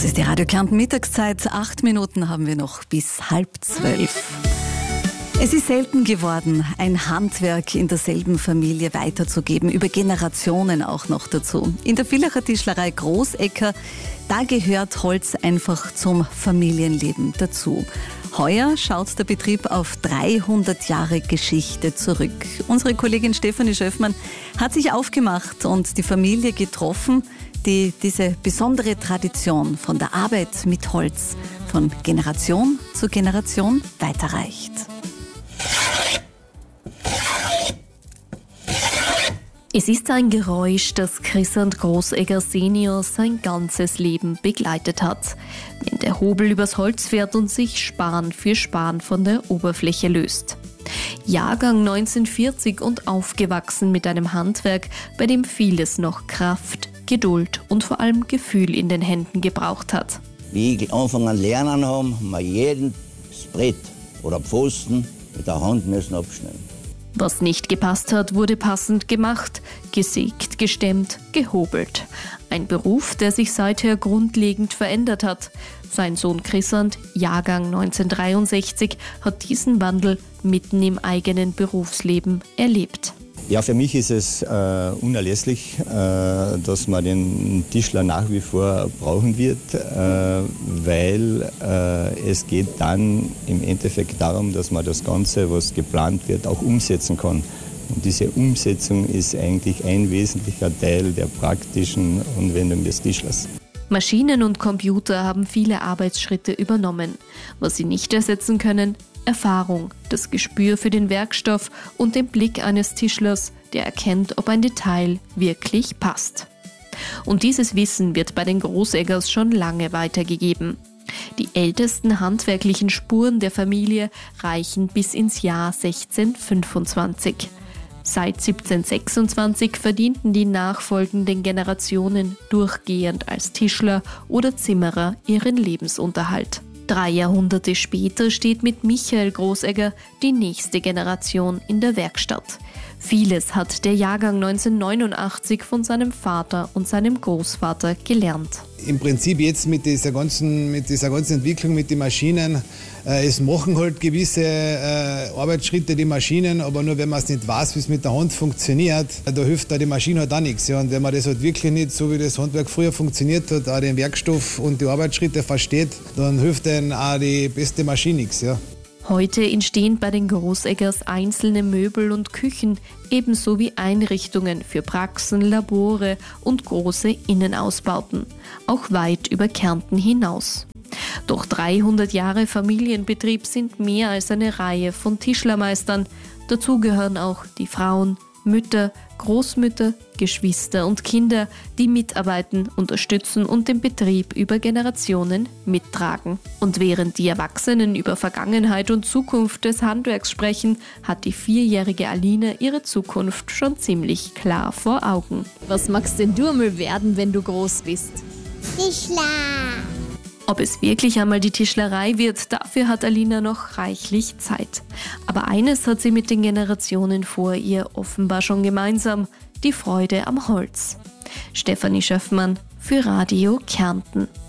Das ist die Radio Kärnten Mittagszeit. 8 Minuten haben wir noch bis 11:30. Es ist selten geworden, ein Handwerk in derselben Familie weiterzugeben, über Generationen auch noch dazu. In der Villacher Tischlerei Großegger, da gehört Holz einfach zum Familienleben dazu. Heuer schaut der Betrieb auf 300 Jahre Geschichte zurück. Unsere Kollegin Stefanie Schöffmann hat sich aufgemacht und die Familie getroffen, die diese besondere Tradition von der Arbeit mit Holz von Generation zu Generation weiterreicht. Es ist ein Geräusch, das Chrisand Großegger Senior sein ganzes Leben begleitet hat. Wenn der Hobel übers Holz fährt und sich Span für Span von der Oberfläche löst. Jahrgang 1940 und aufgewachsen mit einem Handwerk, bei dem vieles noch Kraft, Geduld und vor allem Gefühl in den Händen gebraucht hat. Wie ich angefangen an lernen haben wir jedes Brett oder Pfosten mit der Hand müssen abschneiden. Was nicht gepasst hat, wurde passend gemacht, gesägt, gestemmt, gehobelt. Ein Beruf, der sich seither grundlegend verändert hat. Sein Sohn Chrisand, Jahrgang 1963, hat diesen Wandel mitten im eigenen Berufsleben erlebt. Ja, für mich ist es unerlässlich, dass man den Tischler nach wie vor brauchen wird, weil es geht dann im Endeffekt darum, dass man das Ganze, was geplant wird, auch umsetzen kann. Und diese Umsetzung ist eigentlich ein wesentlicher Teil der praktischen Anwendung des Tischlers. Maschinen und Computer haben viele Arbeitsschritte übernommen. Was sie nicht ersetzen können: Erfahrung, das Gespür für den Werkstoff und den Blick eines Tischlers, der erkennt, ob ein Detail wirklich passt. Und dieses Wissen wird bei den Großeggers schon lange weitergegeben. Die ältesten handwerklichen Spuren der Familie reichen bis ins Jahr 1625. Seit 1726 verdienten die nachfolgenden Generationen durchgehend als Tischler oder Zimmerer ihren Lebensunterhalt. 3 Jahrhunderte später steht mit Michael Großegger die nächste Generation in der Werkstatt. Vieles hat der Jahrgang 1989 von seinem Vater und seinem Großvater gelernt. Im Prinzip jetzt mit dieser ganzen Entwicklung mit den Maschinen, es machen halt gewisse Arbeitsschritte die Maschinen, aber nur wenn man es nicht weiß, wie es mit der Hand funktioniert, da hilft da die Maschine halt auch nichts. Ja. Und wenn man das halt wirklich nicht, so wie das Handwerk früher funktioniert hat, auch den Werkstoff und die Arbeitsschritte versteht, dann hilft dann auch die beste Maschine nichts. Ja. Heute entstehen bei den Großeggers einzelne Möbel und Küchen, ebenso wie Einrichtungen für Praxen, Labore und große Innenausbauten, auch weit über Kärnten hinaus. Doch 300 Jahre Familienbetrieb sind mehr als eine Reihe von Tischlermeistern. Dazu gehören auch die Frauen, Mütter, Großmütter, Geschwister und Kinder, die mitarbeiten, unterstützen und den Betrieb über Generationen mittragen. Und während die Erwachsenen über Vergangenheit und Zukunft des Handwerks sprechen, hat die 4-jährige Alina ihre Zukunft schon ziemlich klar vor Augen. Was magst denn du einmal werden, wenn du groß bist? Tischler. Ob es wirklich einmal die Tischlerei wird, dafür hat Alina noch reichlich Zeit. Aber eines hat sie mit den Generationen vor ihr offenbar schon gemeinsam: die Freude am Holz. Stefanie Schöffmann für Radio Kärnten.